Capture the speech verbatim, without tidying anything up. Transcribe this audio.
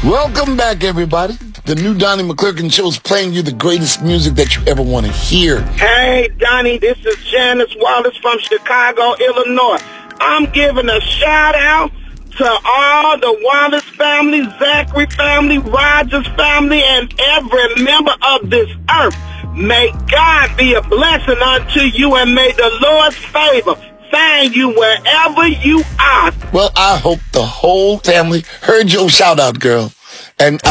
Welcome back, everybody. The new Donnie McClurkin Show is playing you the greatest music that you ever want to hear. Hey, Donnie, this is Janice Wallace from Chicago, Illinois. I'm giving a shout-out to all the Wallace family, Zachary family, Rogers family, and every member of this earth. May God be a blessing unto you, and may the Lord's favor find you wherever you are. Well, I hope the whole family heard your shout-out, girl. And